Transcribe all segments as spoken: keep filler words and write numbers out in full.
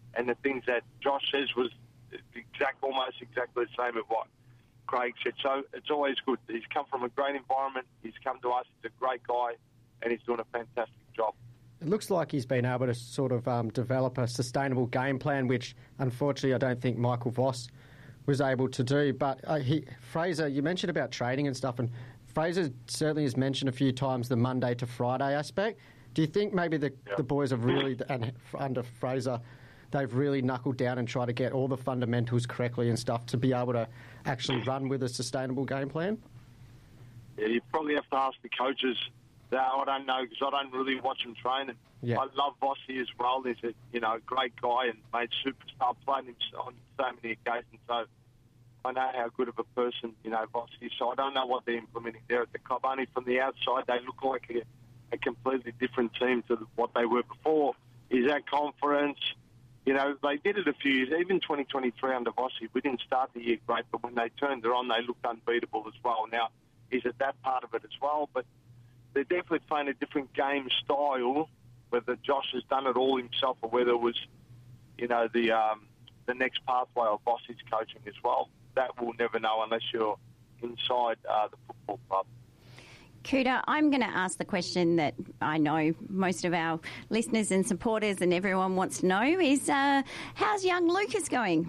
and the things that Josh says was exact, almost exactly the same as what Craig said. So it's always good. He's come from a great environment. He's come to us. He's a great guy, and he's doing a fantastic job. It looks like he's been able to sort of um, develop a sustainable game plan, which unfortunately I don't think Michael Voss was able to do. But uh, he, Fraser, you mentioned about training and stuff, and Fraser certainly has mentioned a few times the Monday to Friday aspect. Do you think maybe the, yep. the boys have really, and under Fraser, they've really knuckled down and tried to get all the fundamentals correctly and stuff to be able to actually run with a sustainable game plan? Yeah, you probably have to ask the coaches. That I don't know because I don't really watch him train. And yeah. I love Vossi as well. He's a you know great guy and made superstar, played him on so many occasions. So I know how good of a person you know Vossi is. So I don't know what they're implementing there at the club. Only from the outside, they look like a, a completely different team to what they were before. Is that conference? You know, they did it a few years. Even twenty twenty-three under Vossi, we didn't start the year great, but when they turned it on, they looked unbeatable as well. Now, is it that part of it as well? But they're definitely playing a different game style, whether Josh has done it all himself or whether it was, you know, the um, the next pathway of Vossi's coaching as well. That we'll never know unless you're inside uh, the football club. Cooter, I'm going to ask the question that I know most of our listeners and supporters and everyone wants to know is, uh, how's young Lucas going?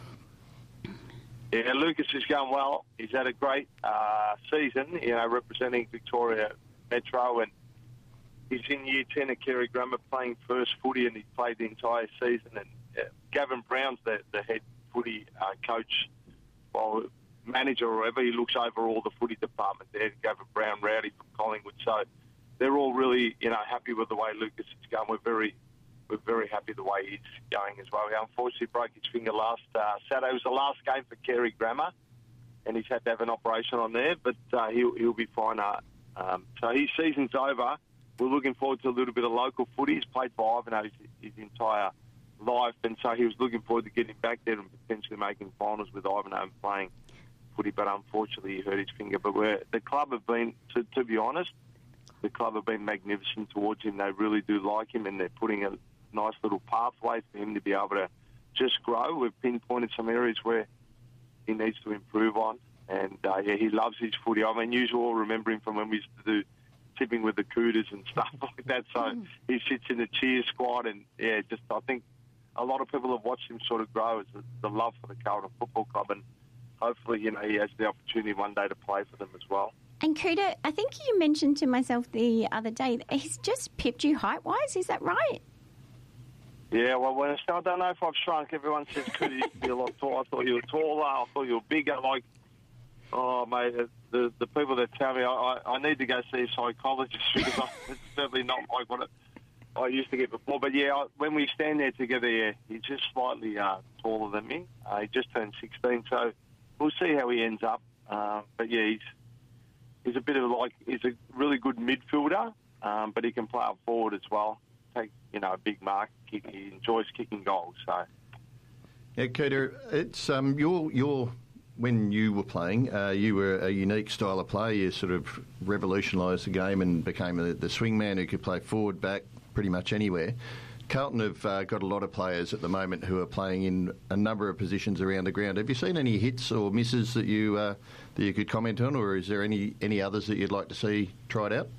Yeah, Lucas is going well. He's had a great uh, season, you know, representing Victoria Metro, and he's in year ten at Carey Grammar playing first footy, and he's played the entire season. And uh, Gavin Brown's the, the head footy uh, coach, well, manager or whatever. He looks over all the footy department there. Gavin Brown, Rowdy from Collingwood. So they're all really, you know, happy with the way Lucas is going. We're very, we're very happy the way he's going as well. He unfortunately broke his finger last uh, Saturday. It was the last game for Carey Grammar, and he's had to have an operation on there, but uh, he'll he'll be fine. Uh, Um, so his season's over. We're looking forward to a little bit of local footy. He's played for Ivanhoe his, his entire life, and so he was looking forward to getting back there and potentially making finals with Ivanhoe and playing footy, but unfortunately he hurt his finger. But we're, the club have been, to, to be honest, the club have been magnificent towards him. They really do like him, and they're putting a nice little pathway for him to be able to just grow. We've pinpointed some areas where he needs to improve on. And, uh, yeah, he loves his footy. I mean, you all remember him from when we used to do tipping with the Cooters and stuff like that. So mm. he sits in the cheer squad. And, yeah, just I think a lot of people have watched him sort of grow as the, the love for the Carlton Football Club. And hopefully, you know, he has the opportunity one day to play for them as well. And, Cooter, I think you mentioned to myself the other day that he's just pipped you height-wise. Is that right? Yeah, well, when I, still, I don't know if I've shrunk. Everyone says, Cooter, you used to be a lot taller. I thought you were taller. I thought you were bigger. Like, oh, mate, the the people that tell me I, I, I need to go see a psychologist because I, it's certainly not like what it, I used to get before. But, yeah, I, when we stand there together, yeah, he's just slightly uh, taller than me. Uh, he just turned sixteen, so we'll see how he ends up. Uh, but, yeah, he's he's a bit of like, he's a really good midfielder, um, but he can play up forward as well. Take, you know, a big mark. Kick, he enjoys kicking goals, so. Yeah, Cooter, it's, um, your, your, when you were playing, uh, you were a unique style of play. You sort of revolutionised the game and became a, the swingman who could play forward, back, pretty much anywhere. Carlton have uh, got a lot of players at the moment who are playing in a number of positions around the ground. Have you seen any hits or misses that you uh, that you could comment on, or is there any, any others that you'd like to see tried out?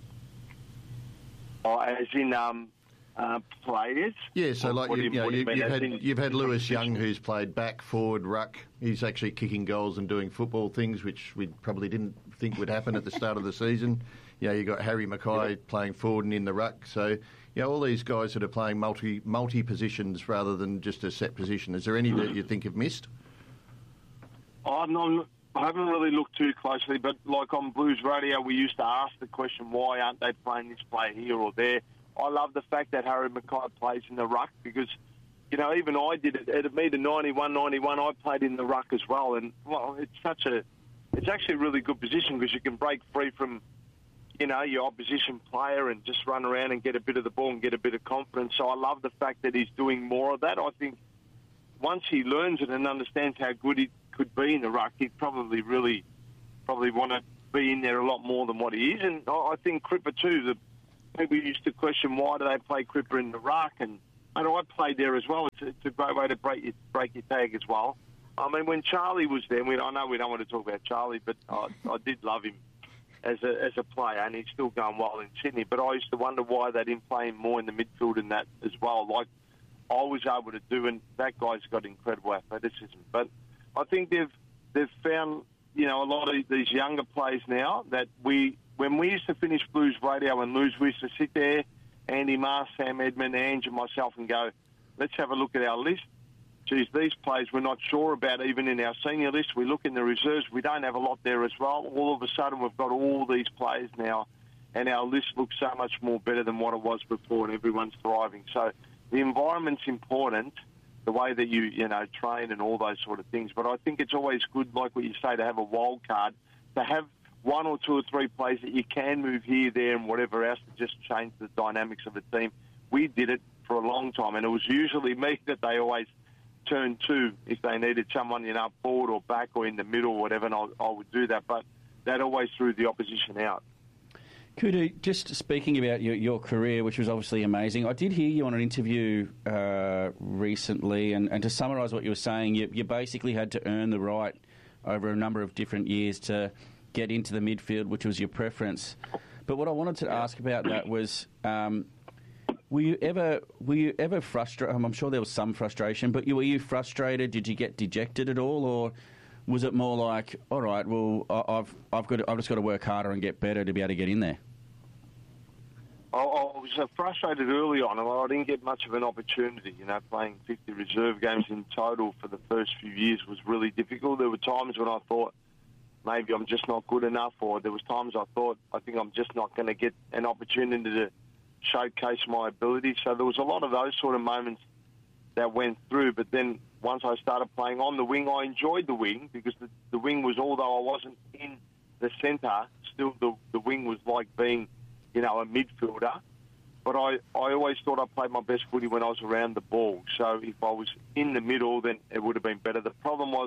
Oh, as in um, uh, players? Yeah, so what, like you, you, know, you, you you've had in, you've had Lewis Young, who's played back, forward, ruck. He's actually kicking goals and doing football things, which we probably didn't think would happen at the start of the season. You know, you got Harry Mackay yeah. playing forward and in the ruck. So, you know, all these guys that are playing multi multi positions rather than just a set position. Is there any that you think have missed? Oh, no, I haven't really looked too closely, but like on Blues Radio, we used to ask the question, why aren't they playing this player here or there? I love the fact that Harry Mackay plays in the ruck because, you know, even I did it. At me to ninety-one ninety-one, I played in the ruck as well. And, well, it's such a, it's actually a really good position because you can break free from, you know, your opposition player and just run around and get a bit of the ball and get a bit of confidence. So I love the fact that he's doing more of that. I think once he learns it and understands how good he could be in the ruck, he'd probably really probably want to be in there a lot more than what he is. And I think Cripper too, the people used to question why do they play Cripper in the ruck, and And I played there as well. It's, it's a great way to break your, break your tag as well. I mean, when Charlie was there, we, I know we don't want to talk about Charlie, but I, I did love him as a as a player, and he's still going well in Sydney. But I used to wonder why they didn't play him more in the midfield and that as well, like I was able to do. And that guy's got incredible athleticism. But I think they've they've found, you know, a lot of these younger players now that we, when we used to finish Blues Radio and lose, we used to sit there, Andy Marr, Sam Edmund, Ange and myself, and go, let's have a look at our list. Geez, these players we're not sure about even in our senior list. We look in the reserves, we don't have a lot there as well. All of a sudden we've got all these players now, and our list looks so much more better than what it was before, and everyone's thriving. So the environment's important, the way that you, you know, train and all those sort of things. But I think it's always good, like what you say, to have a wild card, to have one or two or three players that you can move here, there and whatever else to just change the dynamics of the team. We did it for a long time, and it was usually me that they always turn to if they needed someone, you know, forward or back or in the middle or whatever, and I, I would do that. But that always threw the opposition out. Kudu, just speaking about your, your career, which was obviously amazing, I did hear you on an interview uh, recently, and, and to summarise what you were saying, you, you basically had to earn the right over a number of different years to get into the midfield, which was your preference. But what I wanted to ask about that was, um, were you ever were you ever frustrated? I'm sure there was some frustration, but you, were you frustrated? Did you get dejected at all, or was it more like, all right, well, I've I've got to, I've just got to work harder and get better to be able to get in there? I, I was uh, frustrated early on, and I didn't get much of an opportunity. You know, playing fifty reserve games in total for the first few years was really difficult. There were times when I thought maybe I'm just not good enough, or there was times I thought I think I'm just not going to get an opportunity to showcase my ability. So there was a lot of those sort of moments that went through. But then once I started playing on the wing, I enjoyed the wing, because the, the wing was, although I wasn't in the centre, still the, the wing was like being, you know, a midfielder. But I, I always thought I played my best footy when I was around the ball. So if I was in the middle, then it would have been better. The problem was,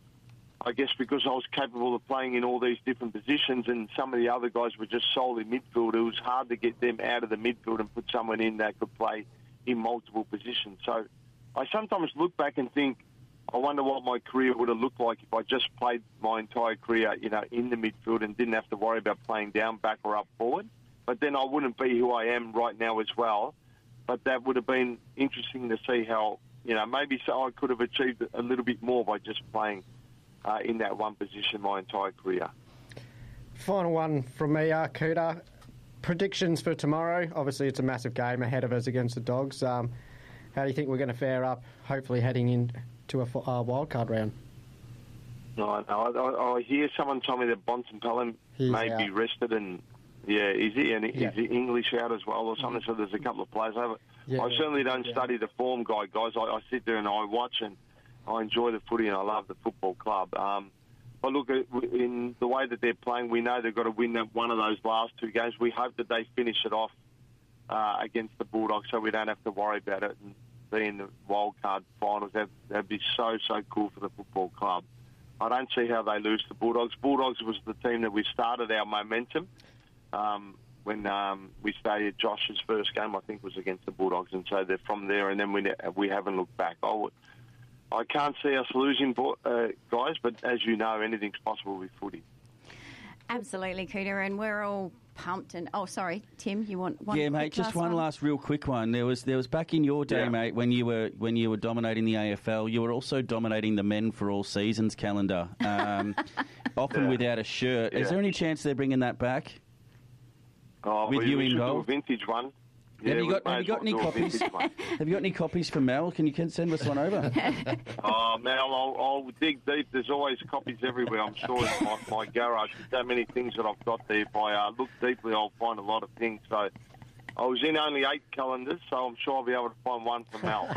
I guess, because I was capable of playing in all these different positions, and some of the other guys were just solely midfield, it was hard to get them out of the midfield and put someone in that could play in multiple positions. So I sometimes look back and think, I wonder what my career would have looked like if I just played my entire career, you know, in the midfield and didn't have to worry about playing down, back or up forward. But then I wouldn't be who I am right now as well. But that would have been interesting to see how, you know, maybe so I could have achieved a little bit more by just playing Uh, in that one position my entire career. Final one from me, uh, Kuda. Predictions for tomorrow. Obviously, it's a massive game ahead of us against the Dogs. Um, how do you think we're going to fare up, hopefully heading into a uh, wildcard round? No, no, I, I hear someone tell me that Bontempelli may out. be rested, and yeah, is he? And yeah. is he English out as well or something? So there's a couple of players over. Yeah, I certainly don't yeah. study the form guide, guys. I, I sit there and I watch, and I enjoy the footy, and I love the football club. Um, but look, in the way that they're playing, we know they've got to win that one of those last two games. We hope that they finish it off uh, against the Bulldogs, so we don't have to worry about it and be in the wild card finals. That'd, that'd be so, so cool for the football club. I don't see how they lose to Bulldogs. Bulldogs was the team that we started our momentum um, when um, we started Josh's first game, I think, was against the Bulldogs, and so they're from there, and then we we haven't looked back. I would, I can't see us losing, uh, guys, but as you know, anything's possible with footy. Absolutely, Kuda, and we're all pumped. And oh, sorry, Tim, you want one? Yeah, mate. Just one, one last real quick one. There was there was back in your day, yeah. mate, when you were when you were dominating the A F L. You were also dominating the Men for All Seasons calendar, um, often yeah. without a shirt. Yeah. Is there any chance they're bringing that back? Oh, with we, you we should involved? do a vintage one. Have Yeah, you we got may Have you as got any well do a copies? vintage one. Have you got any copies for Mel? Can you can send us one over? Oh, Mel, I'll, I'll dig deep. There's always copies everywhere, I'm sure, in my, my garage. There's so many things that I've got there. If I uh, look deeply, I'll find a lot of things. So I was in only eight calendars, so I'm sure I'll be able to find one for Mel.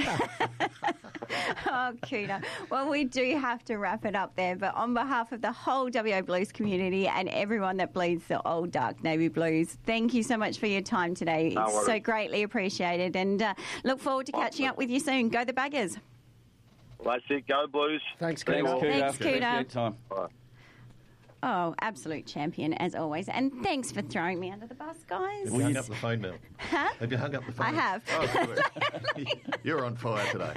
Oh, Kuda. Well, we do have to wrap it up there, but on behalf of the whole W A Blues community and everyone that bleeds the old dark navy blues, thank you so much for your time today. No it's worries. so greatly appreciated, and uh, look forward to catching up with you soon. Go the Baggers. That's it. Go Blues. Thanks, See you Kuda. all. Kuda. Thanks, Kuda. Thanks for your time. Bye. Oh, absolute champion, as always. And thanks for throwing me under the bus, guys. Have you hung up the phone, Mel? Huh? Have you hung up the phone? I have. Oh, good. You're on fire today.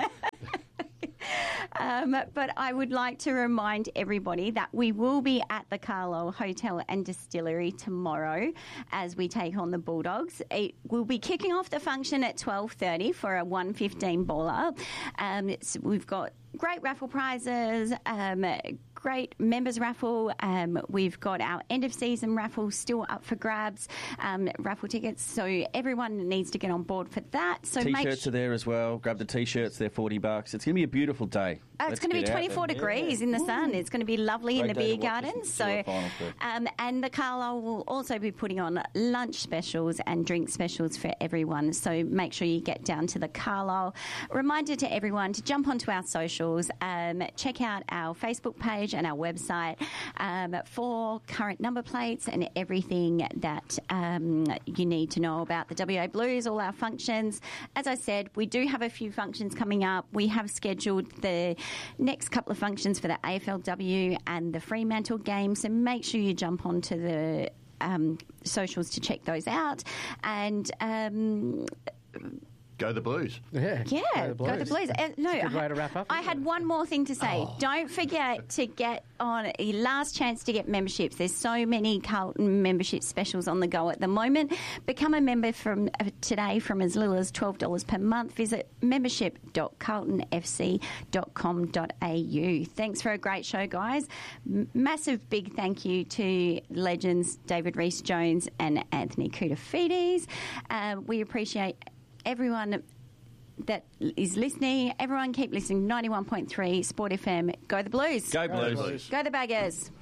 Um, but I would like to remind everybody that we will be at the Carlisle Hotel and Distillery tomorrow as we take on the Bulldogs. It will be kicking off the function at twelve thirty for a one fifteen baller. Um, it's, we've got great raffle prizes, um, great members raffle. Um, we've got our end of season raffle still up for grabs, um, raffle tickets. So everyone needs to get on board for that. So T-shirts make sh- are there as well. Grab the T-shirts; they're forty bucks. It's going to be a beautiful day. Oh, it's going to be twenty-four degrees in the sun. It's going to be lovely in Great the day beer to watch garden. this So, Tour final too. um, and the Carlisle will also be putting on lunch specials and drink specials for everyone. So make sure you get down to the Carlisle. Reminder to everyone to jump onto our socials, um, check out our Facebook page and our website um, for current number plates and everything that um, you need to know about the W A Blues, all our functions. As I said, we do have a few functions coming up. We have scheduled the next couple of functions for the A F L W and the Fremantle game, so make sure you jump onto the um, socials to check those out. And um, Go the Blues. Yeah, yeah, go the Blues. Uh, no, It's a good way to wrap up, I isn't had it? one more thing to say. Oh. Don't forget to get on your last chance to get memberships. There's so many Carlton membership specials on the go at the moment. Become a member from uh, today from as little as twelve dollars per month. Visit membership dot carlton f c dot com dot a u. Thanks for a great show, guys. M- massive big thank you to legends David Rees-Jones and Anthony Koutafidis. Uh, we appreciate everyone that is listening. Everyone keep listening. ninety-one point three Sport F M. Go the Blues. Go Blues. Go the Baggers.